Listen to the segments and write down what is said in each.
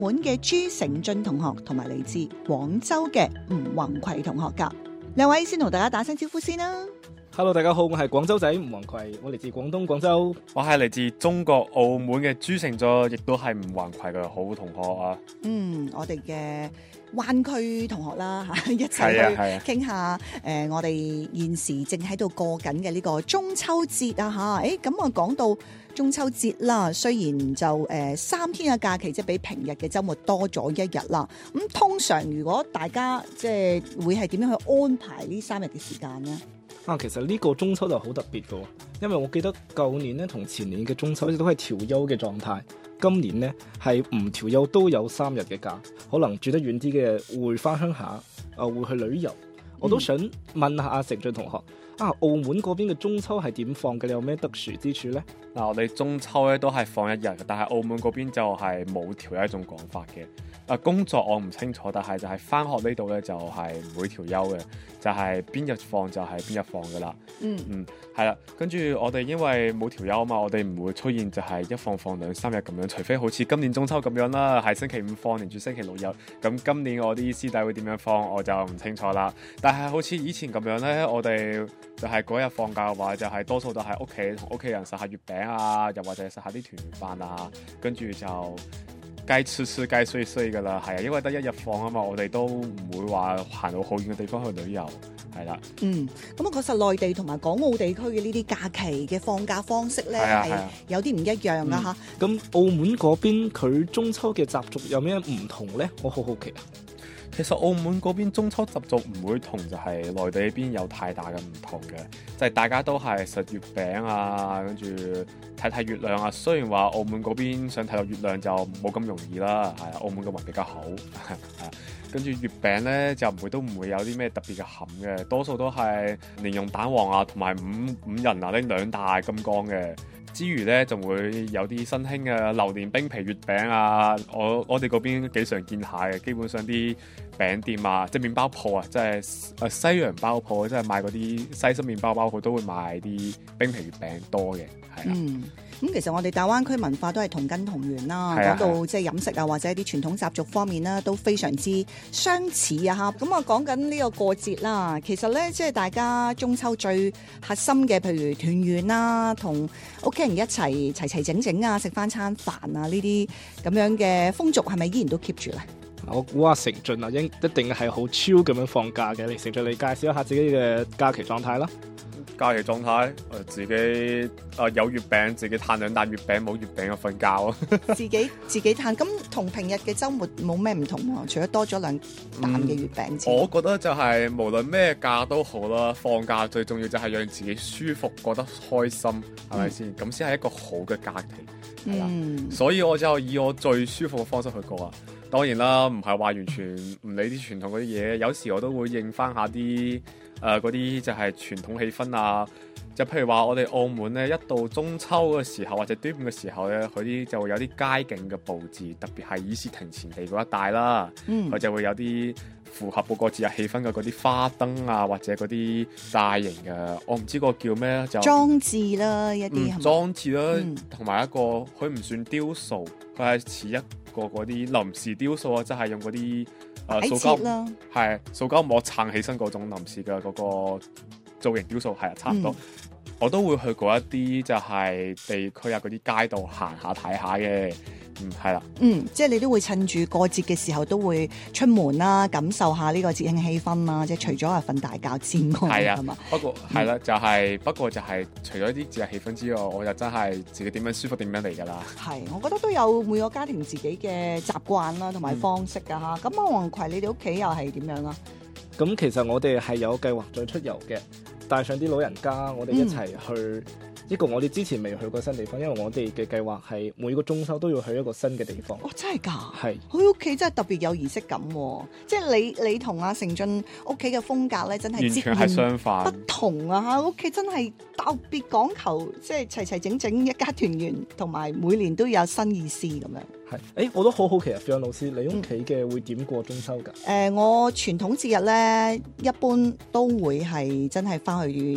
本嘅朱成俊同學同埋嚟自廣州嘅吳宏葵同學㗎。兩位先同大家打聲招呼先啦。 Hello， 大家好，我係廣州仔吳宏葵，我嚟自廣東廣州。 我係嚟自中國澳門嘅朱成俊，亦都係吳宏葵嘅好同學啊。 我哋嘅灣區同學啦嚇，一齊去傾下我哋現時正喺度過緊嘅呢個中秋節啊嚇。咁我講到中秋節啦，雖然就3天嘅假期，即係比平日嘅週末多咗1日啦。咁通常如果大家即係會係點樣去安排呢3日嘅時間呢？ 其實呢個中秋就好特別嘅，因為我記得舊年咧同前年嘅中秋都係調休嘅狀態，今年呢係唔調休都有3日嘅假，可能住得遠啲嘅會翻鄉下，會去旅遊。我都想問下阿成俊同學，澳門嗰邊嘅中秋係點放嘅？你有咩特殊之處呢？ 我哋中秋咧都係放1日嘅，但係澳門嗰邊就係冇調休一種講法嘅。工作我唔清楚，但係就係返學呢度咧就係唔會調休嘅，就係邊日放就係邊日放噶啦。係啦，跟住我哋因為冇調休啊嘛，我哋唔會出現就係一放2、3日咁樣，除非好似今年中秋咁樣啦，係星期5放連住星期6日。咁今年我啲師弟會點樣放我就唔清楚啦。但係好似以前咁樣咧，我哋就係嗰日放假嘅話，就係多數都喺屋企同屋企人食下月餅啊，又或者食下啲團圓飯啊，跟住就該吃吃該睡睡噶啦，係啊，因為得1日放啊嘛，我哋都唔會話行到好遠嘅地方去旅遊，係啦。咁啊，確實內地同埋港澳地區嘅呢啲假期嘅放假方式咧係有啲唔一樣噶嚇。 咁澳門嗰邊佢中秋嘅習俗有咩唔同咧？我好好奇啊。 其實澳門嗰邊中秋習俗唔會同就係內地呢邊有太大嘅唔同嘅，就係大家都係食月餅啊，跟住睇睇月亮啊。雖然話澳門嗰邊想睇到月亮就冇咁容易啦，係澳門嘅運比較好，係啊。跟住月餅咧就都唔會有啲咩特別嘅餡嘅，多數都係蓮蓉蛋黃啊，同埋五仁啊，拎2大金剛嘅。之餘咧，仲會有啲新興嘅榴蓮冰皮月餅啊！我哋嗰邊幾常見下嘅，基本上啲餅店啊，即係麵包鋪啊，即係西洋包鋪，即係賣嗰啲西式麵包包鋪都會賣啲冰皮月餅多嘅，係啊。 咁其實我哋大灣區文化都係同根同源啦，講到即係飲食啊，或者一啲傳統習俗方面啦，都非常之相似啊嚇。咁啊講緊呢個過節啦，其實咧即係大家中秋最核心嘅，譬如團圓啦，同屋企人一齊齊整整啊，食翻餐飯啊，呢啲咁樣嘅風俗係咪依然都 keep 住咧？ 我估阿成俊啊，一定係好超咁樣放假嘅。成俊，你介紹一下自己嘅假期狀態啦。 假期狀態，自己有月餅，自己嘆2啖月餅，冇月餅就瞓覺咯。 自己嘆，咁同平日嘅週末冇咩唔同喎？除咗多咗2啖嘅月餅之外， 我覺得就係無論咩假都好啦，放假最重要就係讓自己舒服，覺得開心，係咪先？咁先係一個好嘅假期，係啦。所以我就以我最舒服嘅方式去過啊。當然啦，唔係話完全唔理啲傳統嗰啲嘢，有時我都會應翻下啲嗰啲就係傳統氣氛啊。就譬如話我哋澳門咧，一到中秋嘅時候或者端午嘅時候咧，佢啲就會有啲街景嘅佈置，特別係議事亭前地嗰一帶啦，佢就會有啲符合嗰個節日氣氛嘅嗰啲花燈啊，或者嗰啲大型嘅，我唔知個叫咩，就裝置啦一啲， 裝置啦，同埋一個佢唔算雕塑，佢係似一個嗰啲臨時雕塑啊，即係用嗰啲塑膠膜撐起身嗰種臨時嘅嗰個造型雕塑，係啊，差唔多。我都會去過一啲就係地區啊，嗰啲街道行下睇下嘅，係啦。 即係你都會趁住過節嘅時候都會出門啦，感受下呢個節慶氣氛啦。即係除咗係瞓大覺之外，係嘛？ 不過係啦，就係不過就係除咗啲節日氣氛之外，我就真係自己點樣舒服點樣嚟㗎啦。 係，我覺得都有每個家庭自己嘅習慣啦，同埋方式㗎嚇。咁阿宏葵，你哋屋企又係點樣啊？ 咁其實我哋係有計劃再出遊嘅，帶上啲老人家，我哋一齊去一個我哋之前未去過新地方，因為我哋嘅計劃係每個中秋都要去一個新嘅地方。 真係㗎？ 係。 佢屋企真係特別有儀式感喎，即係你同阿成俊屋企嘅風格咧，真係完全係相反， 不同啊嚇！屋企真係特別講求，即係齊整整一家團圓，同埋每年都有新意思咁樣。 係，我都好好奇啊，費揚老師，你屋企嘅會點過中秋㗎？ 我傳統節日咧，一般都會係真係翻去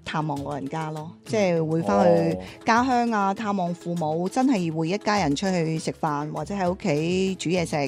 探望老人家咯，即係會翻去家鄉啊，探望父母，真係會一家人出去食飯，或者喺屋企煮嘢食，